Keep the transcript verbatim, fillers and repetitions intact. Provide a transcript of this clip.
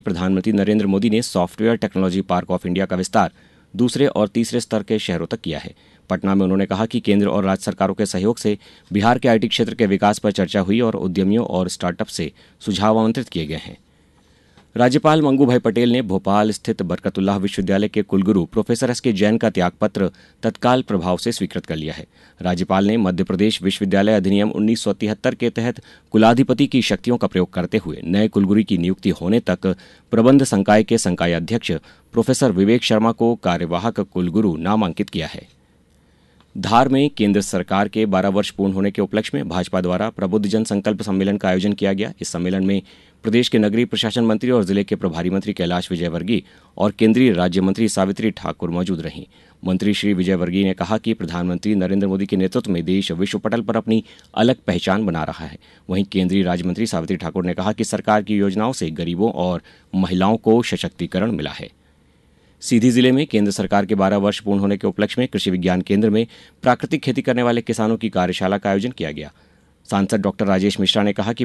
प्रधानमंत्री नरेंद्र मोदी ने software technology park of India का विस्तार दूसरे और तीसरे स्तर के शहरों तक किया है। पटना में उन्होंने कहा कि केंद्र और राज्य सरकारों के सहयोग से बिहार के आईटी क्षेत्र के विकास पर चर्चा हुई और उद्यमियों और स्टार्टअप से सुझाव आमंत्रित किए गए हैं। राज्यपाल मंगू भाई पटेल ने भोपाल स्थित बरकतुल्लाह विश्वविद्यालय के कुलगुरु प्रोफेसर एस के जैन का त्यागपत्र तत्काल प्रभाव से स्वीकृत कर लिया है। राज्यपाल ने मध्य प्रदेश विश्वविद्यालय अधिनियम उन्नीस सौ तिहत्तर के तहत कुलाधिपति की शक्तियों का प्रयोग करते हुए नए कुलगुरु की नियुक्ति होने तक प्रबंध संकाय के संकाय अध्यक्ष प्रोफेसर विवेक शर्मा को कार्यवाहक कुलगुरु नामांकित किया है। धार में केंद्र सरकार के बारह वर्ष पूर्ण होने के उपलक्ष्य में भाजपा द्वारा प्रबुद्ध जन संकल्प सम्मेलन का आयोजन किया गया। इस सम्मेलन में प्रदेश के नगरीय प्रशासन मंत्री और जिले के प्रभारी मंत्री कैलाश विजयवर्गीय और केंद्रीय राज्य मंत्री सावित्री ठाकुर मौजूद रहीं। मंत्री श्री विजयवर्गीय ने कहा कि प्रधानमंत्री नरेंद्र मोदी के नेतृत्व में देश विश्व पटल पर अपनी अलग पहचान बना रहा है। वहीं केंद्रीय राज्य मंत्री सावित्री ठाकुर ने कहा कि सरकार की योजनाओं से गरीबों और महिलाओं को सशक्तिकरण मिला है। सीधी जिले में केंद्र सरकार के बारह वर्ष पूर्ण होने के उपलक्ष्य में कृषि विज्ञान केंद्र में प्राकृतिक खेती करने वाले किसानों की कार्यशाला का आयोजन किया गया। सांसद डॉक्टर राजेश मिश्रा ने कहा कि